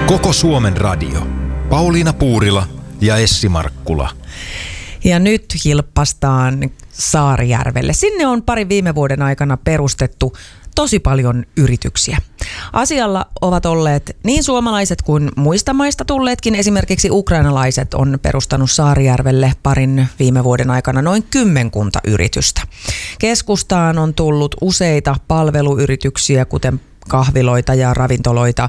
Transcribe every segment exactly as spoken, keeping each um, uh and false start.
Koko Suomen radio. Pauliina Puurila ja Essi Markkula. Ja nyt hilppastaan Saarijärvelle. Sinne on pari viime vuoden aikana perustettu tosi paljon yrityksiä. Asialla ovat olleet niin suomalaiset kuin muista maista tulleetkin. Esimerkiksi ukrainalaiset on perustanut Saarijärvelle parin viime vuoden aikana noin kymmenkunta yritystä. Keskustaan on tullut useita palveluyrityksiä, kuten kahviloita ja ravintoloita,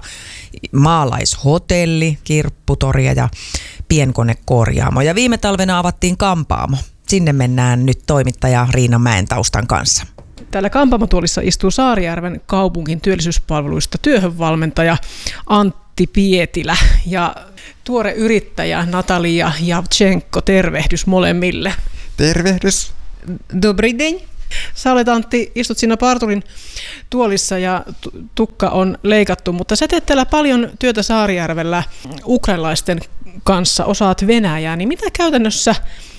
maalaishotelli, kirpputoria ja pienkonekorjaamo. Ja viime talvena avattiin kampaamo. Sinne mennään nyt toimittaja Riina Mäentaustan kanssa. Täällä kampaamotuolissa istuu Saarijärven kaupungin työllisyyspalveluista työhönvalmentaja Antti Pietilä ja tuore yrittäjä Natalia Javchenko. Tervehdys molemmille. Tervehdys. Добрый день. Sä olet, Antti, istut siinä parturin tuolissa ja tukka on leikattu, mutta sä teet täällä paljon työtä Saarijärvellä ukrainalaisten kanssa, osaat venäjää, niin mitä käytännössä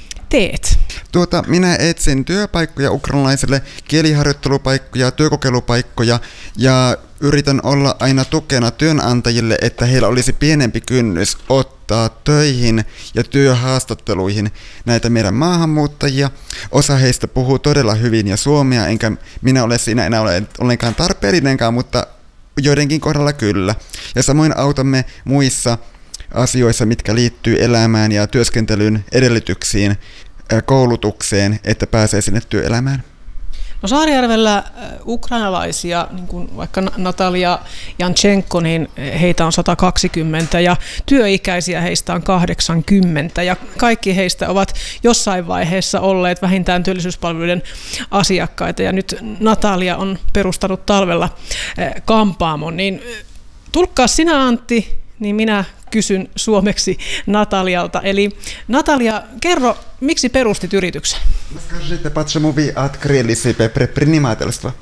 teet? Tuota, minä etsin työpaikkoja ukrainalaisille, kieliharjoittelupaikkoja, työkokeilupaikkoja ja yritän olla aina tukena työnantajille, että heillä olisi pienempi kynnys ottaa töihin ja työhaastatteluihin näitä meidän maahanmuuttajia. Osa heistä puhuu todella hyvin ja suomea, enkä minä ole siinä enää ole ollenkaan tarpeellinenkaan, mutta joidenkin kohdalla kyllä. Ja samoin autamme muissa asioissa, mitkä liittyy elämään ja työskentelyn edellytyksiin, koulutukseen, että pääsee sinne työelämään. No Saarijärvellä ukrainalaisia, niin kuin vaikka Natalia Javchenko, niin heitä on sata kaksikymmentä ja työikäisiä heistä on kahdeksankymmentä ja kaikki heistä ovat jossain vaiheessa olleet vähintään työllisyyspalveluiden asiakkaita ja nyt Natalia on perustanut talvella kampaamon, niin tulkkaa sinä, Antti, niin minä kysyn suomeksi Natalialta. Eli Natalia, kerro, miksi perustit yrityksen? Скажите, почему вы открыли себе предпринимательство?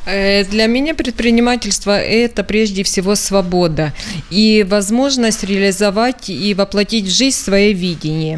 Для меня предпринимательство – это прежде всего свобода и возможность реализовать и воплотить в жизнь свое видение.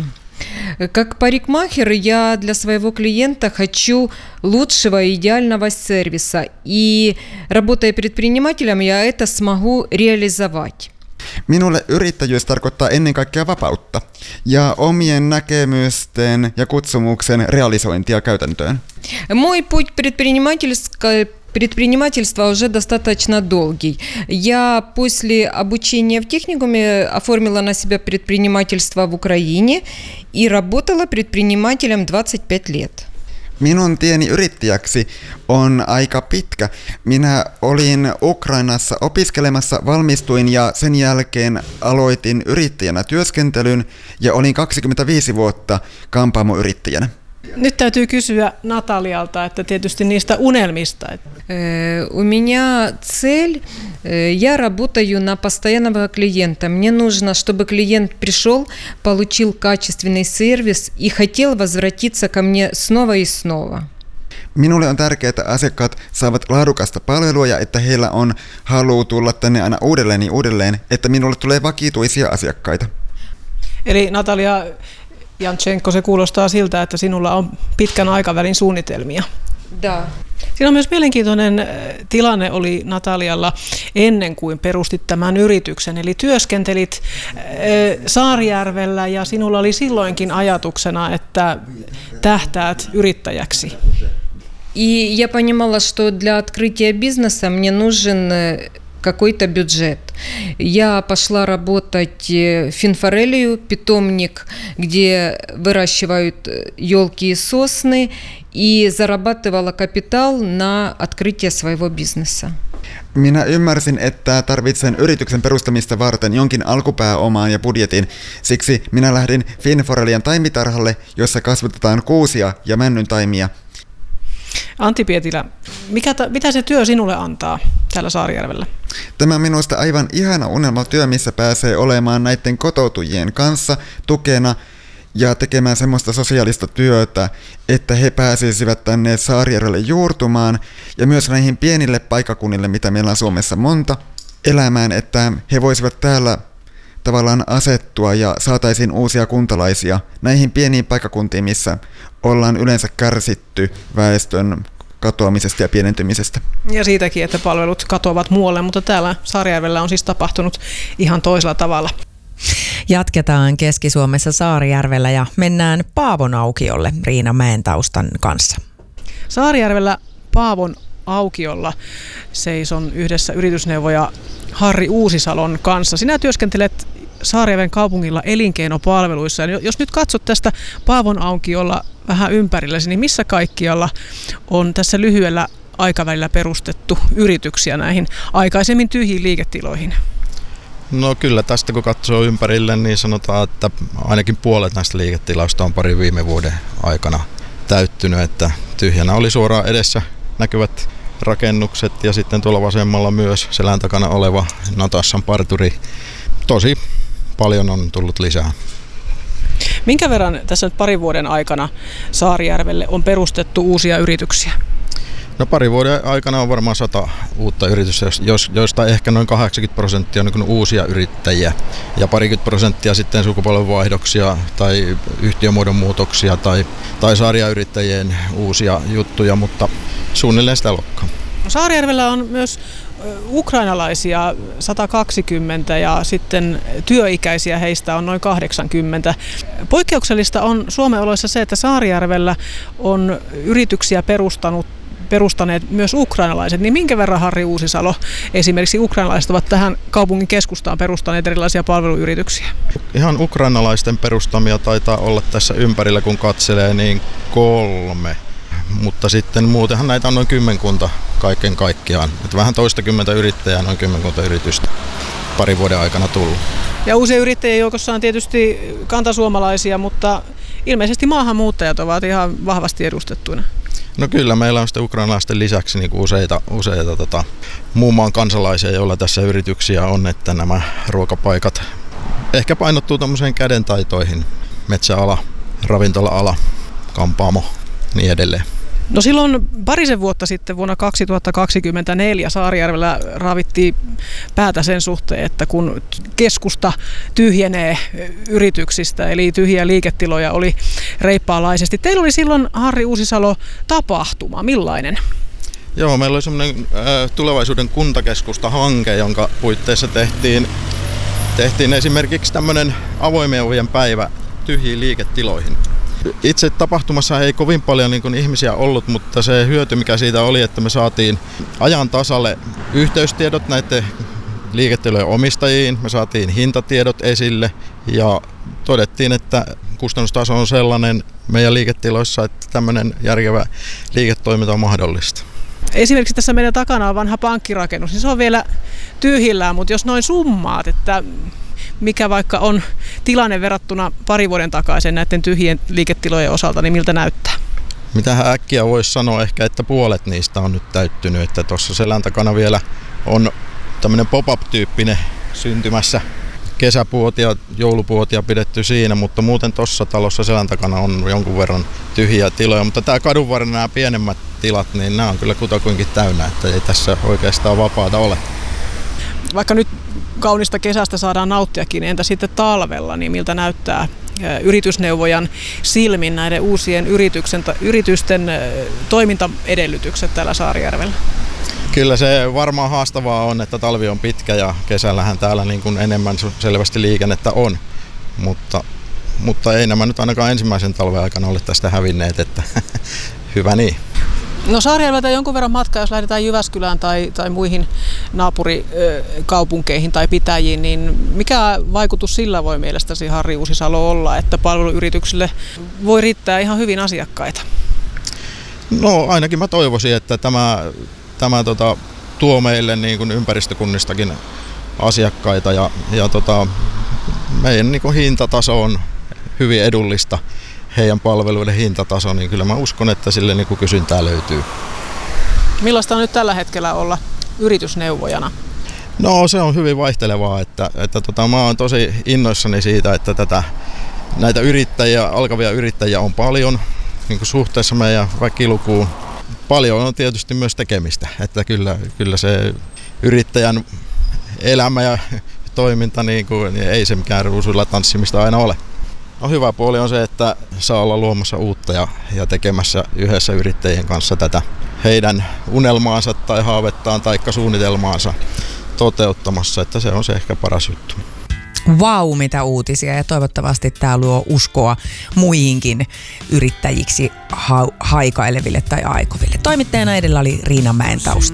Как парикмахер я для своего клиента хочу лучшего и идеального сервиса, и работая предпринимателем я это смогу реализовать. Minulle yrittäjyys tarkoittaa ennen kaikkea vapautta ja omien näkemysten ja kutsumuksen realisointia käytäntöön. Мой путь предпринимательского Предпринимательство уже достаточно долгий. Я после обучения в техникуме оформила на себя предпринимательство в Украине и работала предпринимателем двадцать пять лет. Minun tieni yrittäjäksi on aika pitkä. Minä olin Ukrainassa opiskelemassa, valmistuin ja sen jälkeen aloitin yrittäjänä työskentelyn ja olin kaksikymmentäviisi vuotta kampaamoyrittäjänä. Nyt täytyy kysyä Natalialta, että tietysti niistä unelmista. У меня цель, я работаю на постоянного клиента. Мне нужно, чтобы клиент пришел, получил качественный сервис и хотел возвратиться ко мне снова и снова. Minulle on tärkeää, että asiakkaat saavat laadukasta palvelua ja että heillä on halu tulla tänne aina uudelleen ja uudelleen, että minulle tulee vakituisia asiakkaita. Eli Natalia Javchenko, se kuulostaa siltä, että sinulla on pitkän aikavälin suunnitelmia. Da. Siinä on myös mielenkiintoinen tilanne oli Natalialla ennen kuin perustit tämän yrityksen. Eli työskentelit Saarijärvellä ja sinulla oli silloinkin ajatuksena, että tähtäät yrittäjäksi. И я понимала, что для открытия бизнеса мне нужен какой-то бюджет. Я пошла работать в Финфорелию, питомник, где выращивают елки и сосны, и зарабатывала капитал на открытие своего бизнеса. Minä ymmärsin, että tarvitsen yrityksen perustamista varten jonkin alkupääomaan ja budjetin. Siksi minä lähdin Finforelian taimitarhalle, jossa kasvatetaan kuusia ja männyntaimia. Antti Pietilä, mikä ta, mitä se työ sinulle antaa täällä Saarijärvellä? Tämä on minusta aivan ihana unelmatyö, missä pääsee olemaan näiden kotoutujien kanssa tukena ja tekemään semmoista sosiaalista työtä, että he pääsisivät tänne Saarijärvelle juurtumaan ja myös näihin pienille paikkakunnille, mitä meillä on Suomessa monta, elämään, että he voisivat täällä tavallaan asettua ja saataisiin uusia kuntalaisia näihin pieniin paikkakuntiin, missä ollaan yleensä kärsitty väestön katoamisesta ja pienentymisestä. Ja siitäkin, että palvelut katoavat muualle, mutta täällä Saarijärvellä on siis tapahtunut ihan toisella tavalla. Jatketaan Keski-Suomessa Saarijärvellä ja mennään Paavon aukiolle Riina Mäentaustan kanssa. Saarijärvellä Paavon aukiolla seison yhdessä yritysneuvoja Harri Uusisalon kanssa. Sinä työskentelet Saarijärven kaupungilla elinkeinopalveluissa. Ja jos nyt katsot tästä Paavon aukiolla vähän ympärillesi, niin missä kaikkialla on tässä lyhyellä aikavälillä perustettu yrityksiä näihin aikaisemmin tyhjiin liiketiloihin? No kyllä tästä kun katsoo ympärille, niin sanotaan, että ainakin puolet näistä liiketiloista on pari viime vuoden aikana täyttynyt, että tyhjänä oli suoraan edessä näkyvät rakennukset ja sitten tuolla vasemmalla myös selän takana oleva Natassan parturi. Tosi paljon on tullut lisää. Minkä verran tässä nyt parin vuoden aikana Saarijärvelle on perustettu uusia yrityksiä? No pari vuoden aikana on varmaan sata uutta yritystä, joista ehkä noin kahdeksankymmentä prosenttia on niin uusia yrittäjiä ja parikymmentä prosenttia sitten sukupolvenvaihdoksia tai yhtiömuodon muutoksia tai, tai sarjayrittäjien uusia juttuja, mutta suunnilleen sitä lokkaa. No Saarijärvellä on myös ukrainalaisia sata kaksikymmentä ja sitten työikäisiä heistä on noin kahdeksankymmentä. Poikkeuksellista on Suomen oloissa se, että Saarijärvellä on yrityksiä perustanut perustaneet myös ukrainalaiset, niin minkä verran Harri Uusisalo esimerkiksi ukrainalaiset ovat tähän kaupungin keskustaan perustaneet erilaisia palveluyrityksiä? Ihan ukrainalaisten perustamia taitaa olla tässä ympärillä, kun katselee, niin kolme. Mutta sitten muutenhan näitä on noin kymmenkunta kaiken kaikkiaan. Että vähän toistakymmentä yrittäjää, noin kymmenkunta yritystä parin vuoden aikana tullut. Ja uusien yrittäjien joukossa on tietysti kantasuomalaisia, mutta ilmeisesti maahanmuuttajat ovat ihan vahvasti edustettuina. No kyllä, meillä on sitten ukrainalaisten lisäksi niin useita, useita tota, muun maan kansalaisia, joilla tässä yrityksiä on, että nämä ruokapaikat ehkä painottuu tuommoiseen kädentaitoihin, metsäala, ravintola-ala, kampaamo, niin edelleen. No silloin parisen vuotta sitten vuonna kaksituhattakaksikymmentäneljä Saarijärvellä raavittiin päätä sen suhteen, että kun keskusta tyhjenee yrityksistä, eli tyhjiä liiketiloja oli reippaalaisesti. Teillä oli silloin, Harri Uusisalo, tapahtuma. Millainen? Joo, meillä oli semmoinen äh, tulevaisuuden kuntakeskusta-hanke, jonka puitteissa tehtiin, tehtiin esimerkiksi tämmöinen avoimien ovien päivä tyhjiin liiketiloihin. Itse tapahtumassa ei kovin paljon niin kuin ihmisiä ollut, mutta se hyöty mikä siitä oli, että me saatiin ajan tasalle yhteystiedot näiden liiketilojen omistajiin, me saatiin hintatiedot esille ja todettiin, että kustannustaso on sellainen meidän liiketiloissa, että tämmöinen järkevä liiketoiminta on mahdollista. Esimerkiksi tässä meidän takana on vanha pankkirakennus, niin se on vielä tyhjillään, mutta jos noin summaat, että mikä vaikka on tilanne verrattuna pari vuoden takaisin näiden tyhjien liiketilojen osalta, niin miltä näyttää? Mitähän äkkiä voisi sanoa ehkä, että puolet niistä on nyt täyttynyt, että tuossa selän takana vielä on tämmöinen pop-up-tyyppinen syntymässä. Kesäpuotia, joulupuotia pidetty siinä, mutta muuten tuossa talossa selän takana on jonkun verran tyhjiä tiloja, mutta tämä kadun varrella nämä pienemmät tilat, niin nämä on kyllä kutakuinkin täynnä, että ei tässä oikeastaan vapaata ole. Vaikka nyt kaunista kesästä saadaan nauttiakin, niin entä sitten talvella, niin miltä näyttää yritysneuvojan silmin näiden uusien yrityksen, yritysten toimintaedellytykset täällä Saarijärvellä? Kyllä se varmaan haastavaa on, että talvi on pitkä ja kesällähän täällä niin kuin enemmän selvästi liikennettä on, mutta, mutta ei nämä nyt ainakaan ensimmäisen talven aikana ole tästä hävinneet, että hyvä niin. No Saarijärveltä jonkun verran matkaa, jos lähdetään Jyväskylään tai, tai muihin naapurikaupunkeihin tai pitäjiin, niin mikä vaikutus sillä voi mielestäsi, Harri Uusisalo, olla, että palveluyrityksille voi riittää ihan hyvin asiakkaita? No ainakin mä toivoisin, että tämä, tämä tota, tuo meille niin kuin ympäristökunnistakin asiakkaita ja, ja tota, meidän niin kuin hintataso on hyvin edullista. Heidän palveluiden hintataso, niin kyllä mä uskon, että sille niin kuin kysyntää löytyy. Millaista on nyt tällä hetkellä olla yritysneuvojana? No se on hyvin vaihtelevaa, että, että tota, mä oon tosi innoissani siitä, että tätä, näitä yrittäjiä, alkavia yrittäjiä on paljon niin kuin suhteessa meidän väkilukuun. Paljon on tietysti myös tekemistä, että kyllä, kyllä se yrittäjän elämä ja toiminta, niin kuin, niin ei se mikään ruusuilla tanssimista aina ole. No, hyvä puoli on se, että saa olla luomassa uutta ja, ja tekemässä yhdessä yrittäjien kanssa tätä heidän unelmaansa tai haavettaan tai suunnitelmaansa toteuttamassa, että se on se ehkä paras juttu. Vau, wow, mitä uutisia, ja toivottavasti tämä luo uskoa muihinkin yrittäjiksi ha- haikaileville tai aikoville. Toimittajana edellä oli Riina Mäentausta.